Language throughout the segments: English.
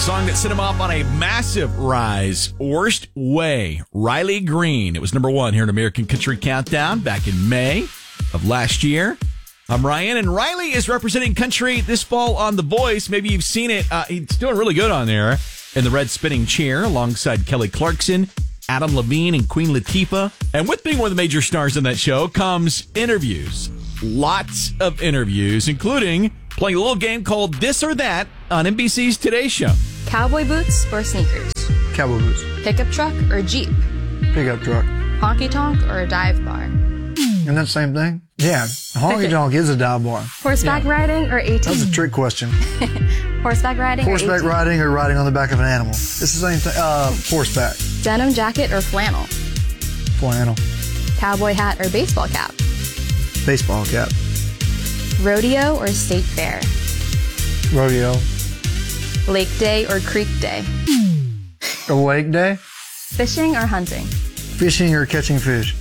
song that sent him off on a massive rise. Worst Way, Riley Green. It was number one here in American Country Countdown back in May of last year. I'm Ryan, and Riley is representing country this fall on The Voice. Maybe you've seen it. He's doing really good on there in the red spinning chair alongside Kelly Clarkson, Adam Levine, and Queen Latifah. And with being one of the major stars in that show comes interviews. Lots of interviews, including playing a little game called This or That on NBC's Today Show. Cowboy boots or sneakers? Cowboy boots. Pickup truck or Jeep? Pickup truck. Honky tonk or a dive bar? Isn't that the same thing? Yeah, honky tonk is a dive bar. Horseback riding or ATV? That's a trick question. Horseback riding Horseback or ATV? riding or riding on the back of an animal. It's the same thing. Horseback. Denim jacket or flannel? Flannel. Cowboy hat or baseball cap? Baseball cap. Rodeo or state fair? Rodeo. Lake day or creek day? A lake day. Fishing or hunting? Fishing or catching fish.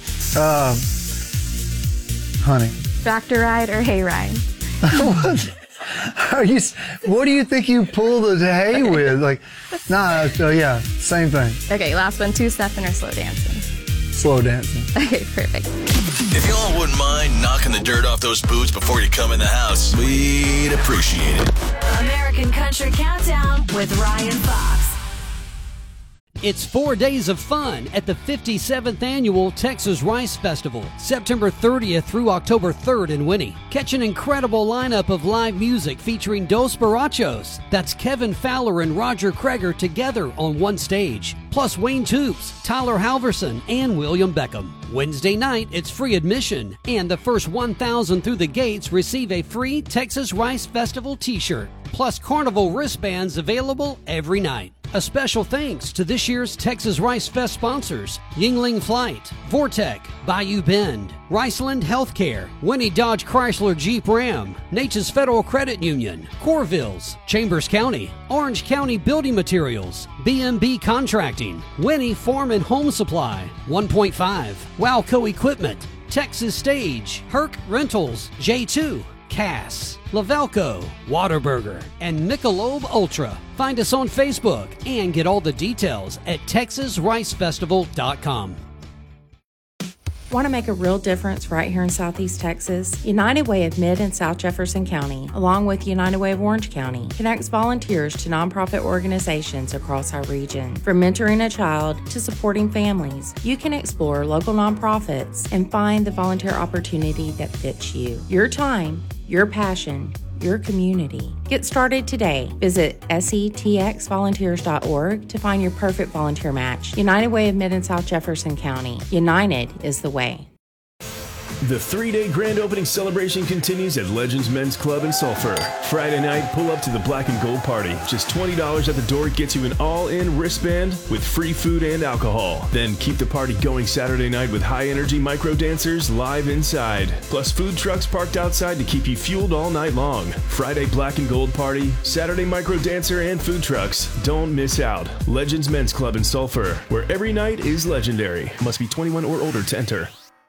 Hunting. Tractor ride or hay ride? What do you think you pull the hay with? Yeah, same thing. Okay, last one, two-stepping or slow dancing? Slow dancing. Okay, perfect. If y'all wouldn't mind knocking the dirt off those boots before you come in the house, we'd appreciate it. American Country Countdown with Ryan Fox. It's 4 days of fun at the 57th Annual Texas Rice Festival, September 30th through October 3rd in Winnie. Catch an incredible lineup of live music featuring Dos Barachos. That's Kevin Fowler and Roger Creager together on one stage. Plus Wayne Toops, Tyler Halverson, and William Beckham. Wednesday night, it's free admission, and the first 1,000 through the gates receive a free Texas Rice Festival t-shirt. Plus Carnival wristbands available every night. A special thanks to this year's Texas Rice Fest sponsors: Yingling Flight, Vortec, Bayou Bend, Riceland Healthcare, Winnie Dodge Chrysler Jeep Ram, Nature's Federal Credit Union, Corvilles, Chambers County, Orange County Building Materials, B&B Contracting, Winnie Farm and Home Supply, 1.5, Wowco Equipment, Texas Stage, Herc Rentals, J2, Cass, Lavelco, Whataburger, and Michelob Ultra. Find us on Facebook and get all the details at TexasRiceFestival.com. Want to make a real difference right here in Southeast Texas? United Way of Mid and South Jefferson County, along with United Way of Orange County, connects volunteers to nonprofit organizations across our region. From mentoring a child to supporting families, you can explore local nonprofits and find the volunteer opportunity that fits you. Your time, your passion, your community. Get started today. Visit setxvolunteers.org to find your perfect volunteer match. United Way of Mid and South Jefferson County. United is the way. The 3-day grand opening celebration continues at Legends Men's Club in Sulphur. Friday night, pull up to the Black and Gold Party. Just $20 at the door gets you an all-in wristband with free food and alcohol. Then keep the party going Saturday night with high-energy micro dancers live inside. Plus food trucks parked outside to keep you fueled all night long. Friday Black and Gold Party, Saturday micro dancer and food trucks. Don't miss out. Legends Men's Club in Sulphur, where every night is legendary. Must be 21 or older to enter.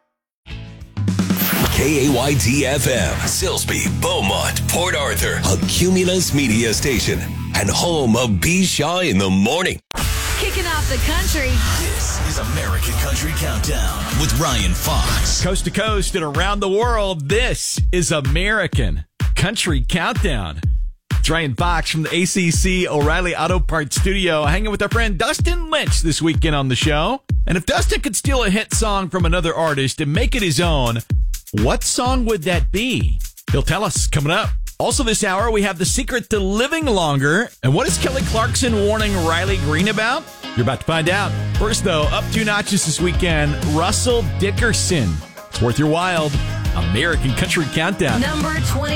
KAYT-FM, Silsbee, Beaumont, Port Arthur, a Cumulus media station, and home of B. Shaw in the Morning. Kicking off the country. This is American Country Countdown with Ryan Fox. Coast to coast and around the world, this is American Country Countdown. It's Ryan Fox from the ACC O'Reilly Auto Parts Studio, hanging with our friend Dustin Lynch this weekend on the show. And if Dustin could steal a hit song from another artist and make it his own, what song would that be? He'll tell us coming up. Also this hour, we have the secret to living longer. And what is Kelly Clarkson warning Riley Green about? You're about to find out. First, though, up 2 notches this weekend, Russell Dickerson. It's worth your while. American Country Countdown. Number 20.